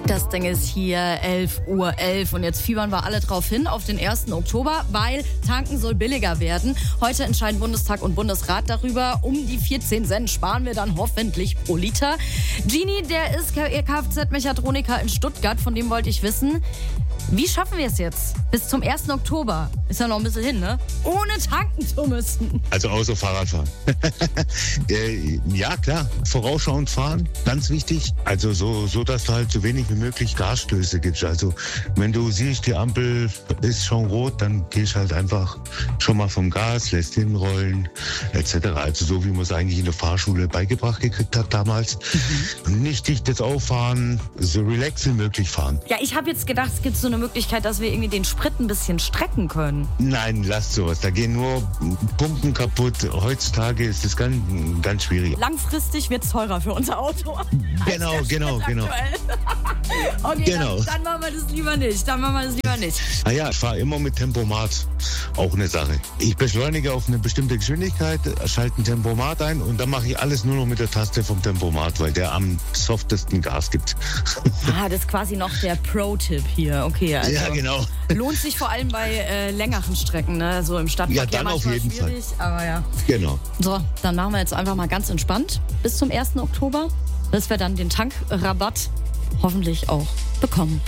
Das Ding ist hier 11:11 Uhr und jetzt fiebern wir alle drauf hin auf den 1. Oktober, weil tanken soll billiger werden. Heute entscheiden Bundestag und Bundesrat darüber. Um die 14 Cent sparen wir dann hoffentlich pro Liter. Genie, der ist Kfz-Mechatroniker in Stuttgart, von dem wollte ich wissen, wie schaffen wir es jetzt bis zum 1. Oktober? Ist ja noch ein bisschen hin, ne? Ohne tanken zu müssen. Also außer Fahrradfahren. Ja, klar. Vorausschauend fahren, ganz wichtig. Also so, dass du halt so wenig wie möglich Gasstöße gibst. Also wenn du siehst, die Ampel ist schon rot, dann gehst halt einfach schon mal vom Gas, lässt hinrollen, etc. Also so, wie man es eigentlich in der Fahrschule beigebracht gekriegt hat damals. Nicht dichtes Auffahren, so relax wie möglich fahren. Ja, ich habe jetzt gedacht, es gibt so eine Möglichkeit, dass wir irgendwie den Sprit ein bisschen strecken können. Nein, lasst sowas. Da gehen nur Pumpen kaputt. Heutzutage ist das ganz, ganz schwierig. Langfristig wird es teurer für unser Auto. Genau. Okay, Genau. Dann machen wir das lieber nicht. Ich fahre immer mit Tempomat. Auch eine Sache. Ich beschleunige auf eine bestimmte Geschwindigkeit, schalte ein Tempomat ein und dann mache ich alles nur noch mit der Taste vom Tempomat, weil der am softesten Gas gibt. Das ist quasi noch der Pro-Tipp hier. Okay, also Ja, genau. lohnt sich vor allem bei längeren Strecken, ne? So im Stadtverkehr Ja, dann auf manchmal jeden schwierig, aber ja. Genau. So, dann machen wir jetzt einfach mal ganz entspannt bis zum 1. Oktober, bis wir dann den Tankrabatt hoffentlich auch bekommen.